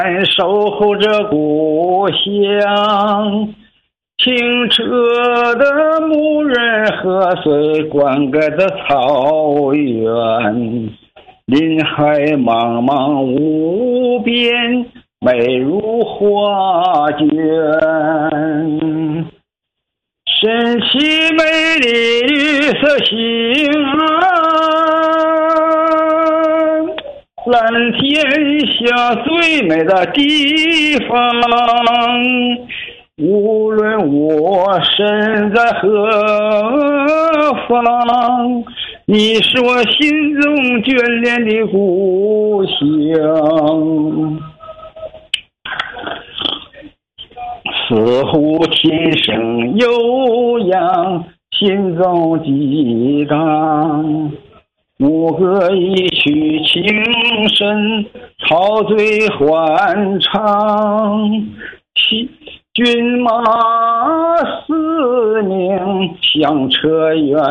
守候着故乡。清澈的牧人河水灌溉着草原，林海茫茫无边，美如画卷。神奇美丽绿色星岸，蓝天下最美的地方。无论我身在何方，你是我心中眷恋的故乡。似乎天生悠扬，心中激荡。牧歌一曲情深，陶醉欢唱。骏马嘶鸣，响彻远